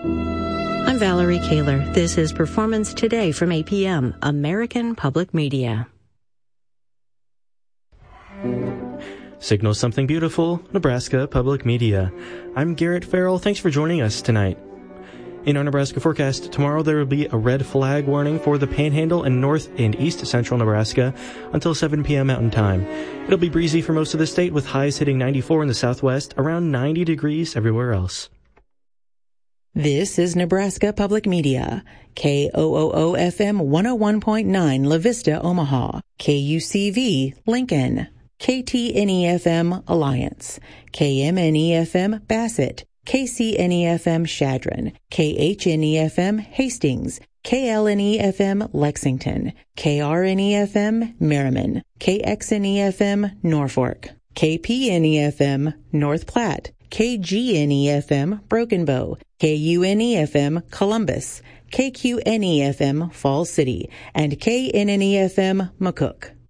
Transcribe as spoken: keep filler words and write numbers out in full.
I'm Valerie Kaler. This is Performance Today from A P M, American Public Media. Signal Something Beautiful, Nebraska Public Media. I'm Garrett Farrell. Thanks for joining us tonight. In our Nebraska forecast, tomorrow there will be a red flag warning for the Panhandle and north and east central Nebraska until seven p.m. Mountain Time. It'll be breezy for most of the state with highs hitting ninety-four in the southwest, around ninety degrees everywhere else. This is Nebraska Public Media. K O O O F M one oh one point nine La Vista, Omaha. K U C V, Lincoln. K T N E F M, Alliance. K M N E F M, Bassett. K C N E F M, Shadron. K H N E F M, Hastings. K L N E F M, Lexington. K R N E F M, Merriman. K X N E F M, Norfolk. K P N E F M, North Platte. K G N E F M, Broken Bow. K U N E F M, Columbus. K Q N E F M, Falls City. And K N N E F M, McCook.